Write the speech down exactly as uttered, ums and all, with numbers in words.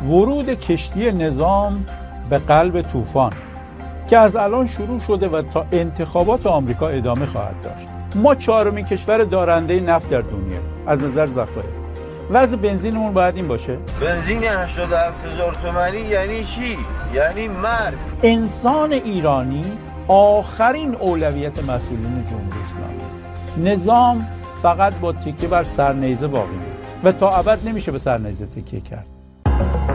ورود کشتی نظام به قلب طوفان که از الان شروع شده و تا انتخابات آمریکا ادامه خواهد داشت. ما چهارمین کشور دارنده نفت در دنیا از نظر ذخایر. وضع بنزینمون باید این باشه. بنزین هشتاد و هفت هزار تومانی یعنی چی؟ یعنی مرگ. انسان ایرانی آخرین اولویت مسئولین جمهوری اسلامی. نظام فقط با تکیه بر سرنیزه باقی میمونه و تا ابد نمیشه به سرنیزه تکیه کرد.